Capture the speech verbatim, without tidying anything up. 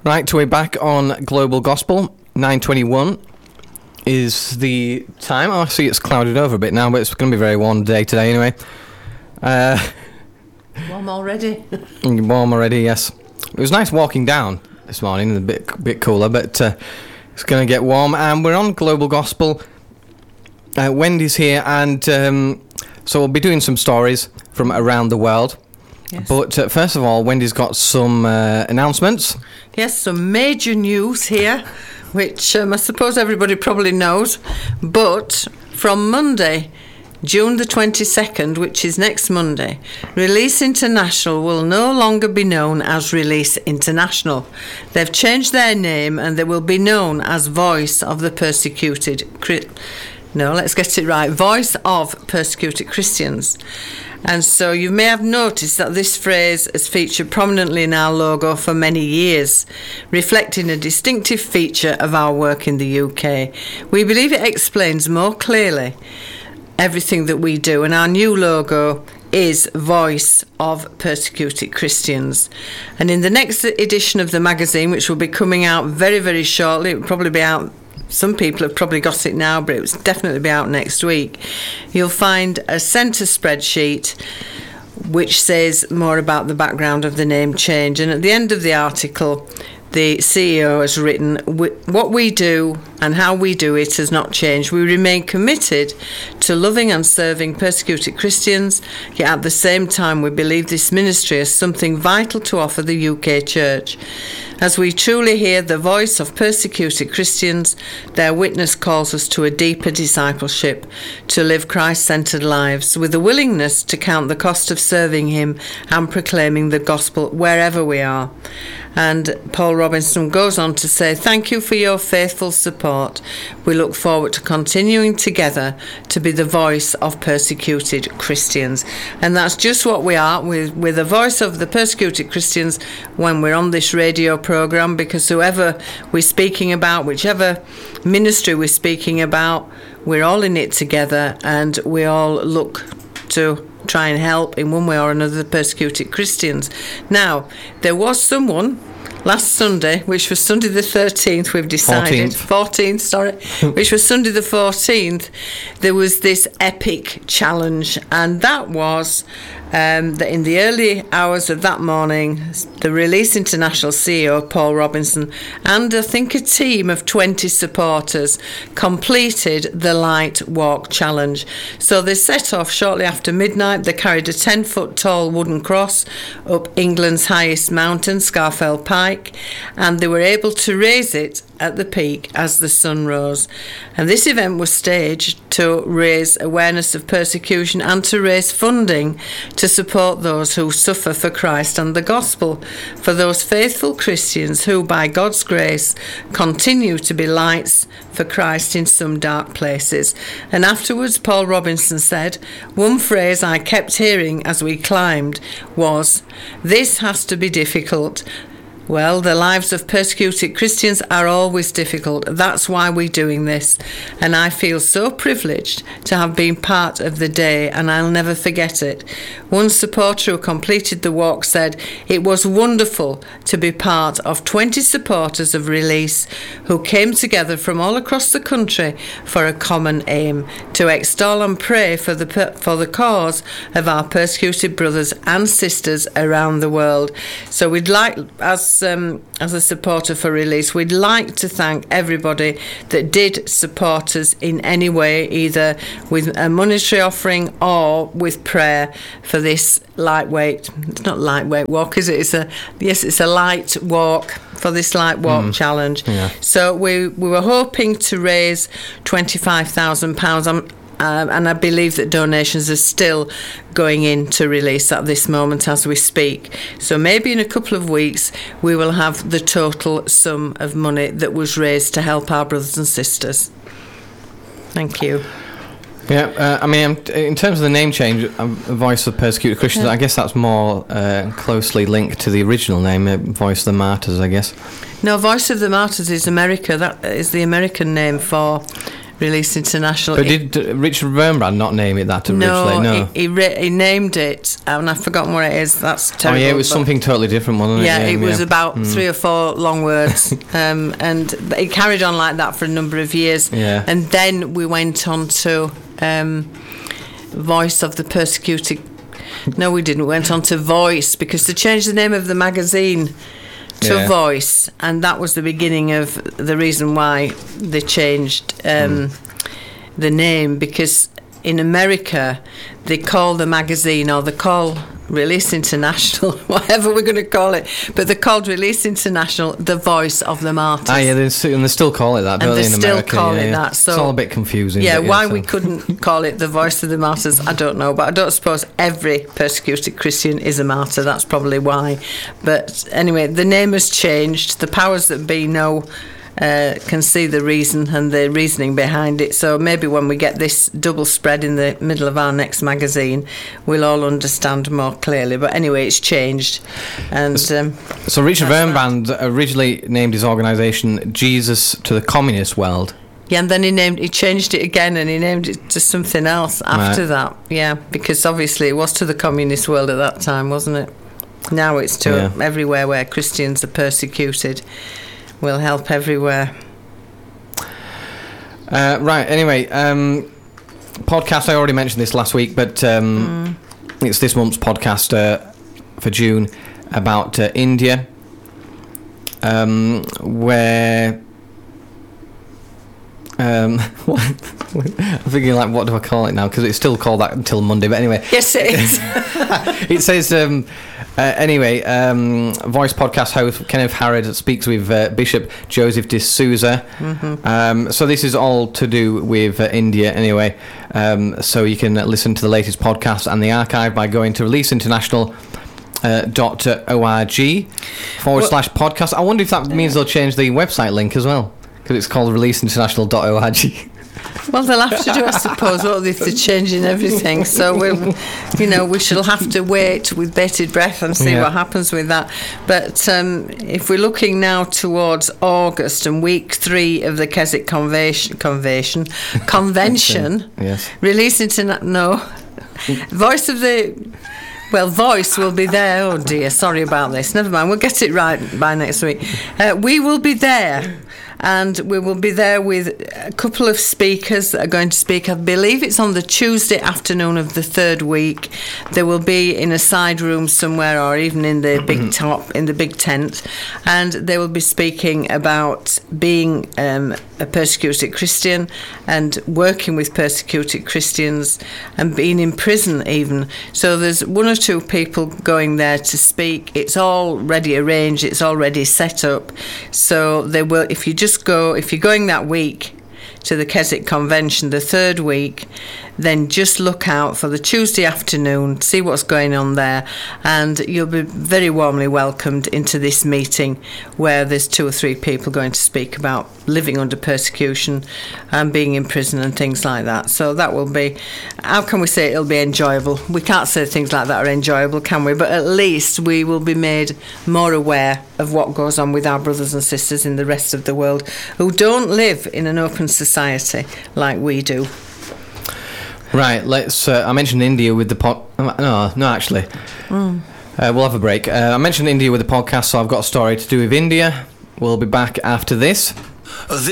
Right, we're back on Global Gospel. nine twenty-one is the time. Oh, I see it's clouded over a bit now, but it's going to be a very warm day today anyway. Uh, warm already? warm already, yes. It was nice walking down this morning, a bit bit cooler, but uh, it's going to get warm. And we're on Global Gospel. Uh, Wendy's here, and um, so we'll be doing some stories from around the world. Yes. But uh, first of all, Wendy's got some uh, announcements. Yes, some major news here, which um, I suppose everybody probably knows. But from Monday, June the twenty-second, which is next Monday, Release International will no longer be known as Release International. They've changed their name and they will be known as Voice of the Persecuted Chri- No, let's get it right. Voice of Persecuted Christians. And so you may have noticed that this phrase has featured prominently in our logo for many years, reflecting a distinctive feature of our work in the U K. We believe it explains more clearly everything that we do, and our new logo is Voice of Persecuted Christians. And in the next edition of the magazine, which will be coming out very, very shortly, it will probably be out, some people have probably got it now, but it will definitely be out next week, you'll find a centre spreadsheet which says more about the background of the name change. And at the end of the article, the C E O has written, what we do and how we do it has not changed. We remain committed to loving and serving persecuted Christians, yet at the same time we believe this ministry has something vital to offer the U K Church. As we truly hear the voice of persecuted Christians, their witness calls us to a deeper discipleship, to live Christ-centred lives, with a willingness to count the cost of serving Him and proclaiming the gospel wherever we are. And Paul Robinson goes on to say, thank you for your faithful support. We look forward to continuing together to be the voice of persecuted Christians. And that's just what we are. We're, we're the voice of the persecuted Christians when we're on this radio programme, because whoever we're speaking about, whichever ministry we're speaking about, we're all in it together, and we all look to try and help in one way or another the persecuted Christians. Now, there was someone last Sunday, which was Sunday the thirteenth, we've decided, fourteenth, fourteenth sorry, which was Sunday the fourteenth, there was this epic challenge, and that was um, that in the early hours of that morning, the Release International C E O, Paul Robinson, and I think a team of twenty supporters completed the Light Walk Challenge. So they set off shortly after midnight. They carried a ten-foot tall wooden cross up England's highest mountain, Scafell Pike, and they were able to raise it at the peak as the sun rose. And this event was staged to raise awareness of persecution and to raise funding to support those who suffer for Christ and the gospel, for those faithful Christians who, by God's grace, continue to be lights for Christ in some dark places. And afterwards, Paul Robinson said, one phrase I kept hearing as we climbed was, this has to be difficult. Well, the lives of persecuted Christians are always difficult. That's why we're doing this. And I feel so privileged to have been part of the day, and I'll never forget it. One supporter who completed the walk said, it was wonderful to be part of twenty supporters of Release who came together from all across the country for a common aim, to extol and pray for the for the cause of our persecuted brothers and sisters around the world. So we'd like, as Um, as a supporter for Release, we'd like to thank everybody that did support us in any way, either with a monetary offering or with prayer for this lightweight, it's not lightweight walk, is it? It's a, yes, it's a light walk, for this light walk mm. challenge. Yeah. So we, we were hoping to raise twenty-five thousand pounds. I'm Uh, and I believe that donations are still going in to Release at this moment as we speak. So maybe in a couple of weeks we will have the total sum of money that was raised to help our brothers and sisters. Thank you. Yeah, uh, I mean, in terms of the name change, um, Voice of Persecuted Christians, yeah. I guess that's more uh, closely linked to the original name, uh, Voice of the Martyrs, I guess. No, Voice of the Martyrs is America. That is the American name for Release International. But did uh, Richard Wurmbrand not name it that originally? No, No, he, he, re- he named it, and I've forgotten what it is. That's terrible. Oh yeah, it was but- something totally different, wasn't it? Yeah, it was yeah. about Mm. three or four long words, um, and it carried on like that for a number of years. Yeah. And then we went on to um, Voice of the Persecuted. No, we didn't. We went on to Voice, because they changed the name of the magazine to Yeah. Voice, and that was the beginning of the reason why they changed um, Mm. the name, because in America they call the magazine, or they call Release International, whatever we're going to call it, but they're called Release International, the Voice of the Martyrs. Ah, yeah, they still, and they still call it that, don't And they, they in still America? call yeah, it yeah. that, so- it's all a bit confusing. Yeah, but why so- we couldn't call it the Voice of the Martyrs, I don't know, but I don't suppose every persecuted Christian is a martyr, that's probably why. But anyway, the name has changed, the powers that be know uh, can see the reason and the reasoning behind it, so maybe when we get this double spread in the middle of our next magazine, we'll all understand more clearly. But anyway, it's changed. And um, So Richard That's Wurmbrand originally named his organisation Jesus to the Communist World. yeah, and then he named, he changed it again, and he named it to something else after Right. that. Yeah, because obviously it was to the communist world at that time, wasn't it? Now it's to Yeah. everywhere where Christians are persecuted. We'll help everywhere. Uh, right, anyway, um, podcast, I already mentioned this last week, but um, Mm. it's this month's podcast uh, for June about uh, India, um, where... Um, I'm thinking, like, what do I call it now? Because it's still called that until Monday. But anyway, Yes, it is. it says. Um, uh, anyway, um, Voice podcast host Kenneth Harrod speaks with uh, Bishop Joseph D'Souza. Mm-hmm. Um, so this is all to do with uh, India. Anyway, um, so you can listen to the latest podcast and the archive by going to Release International. Uh, dot org forward Well- slash podcast. I wonder if that means they'll change the website link as well, because it's called release international dot org. Well, they'll have to do, I suppose, won't they, if they're changing everything. So, we, you know, we shall have to wait with bated breath and see Yeah. what happens with that. But um, if we're looking now towards August and week three of the Keswick Convention, convention, convention Yes. Release Internet, no, Voice of the... Well, Voice will be there. Oh dear, sorry about this. Never mind, we'll get it right by next week. Uh, we will be there, and we will be there with a couple of speakers that are going to speak. I believe it's on the Tuesday afternoon of the third week. They will be in a side room somewhere, or even in the big top, in the big tent, and they will be speaking about being um, a persecuted Christian and working with persecuted Christians and being in prison even. So there's one or two people going there to speak. It's already arranged, it's already set up. So they will, if you just go, if you're going that week to the Keswick Convention, the third week, then just look out for the Tuesday afternoon, see what's going on there, and you'll be very warmly welcomed into this meeting where there's two or three people going to speak about living under persecution and being in prison and things like that. So that will be, how can we say it'll be enjoyable? We can't say things like that are enjoyable, can we? But at least we will be made more aware of what goes on with our brothers and sisters in the rest of the world who don't live in an open society like we do. Right, let's. Uh, I mentioned India with the pod. No, no, actually, mm. uh, we'll have a break. Uh, I mentioned India with the podcast, so I've got a story to do with India. We'll be back after this. This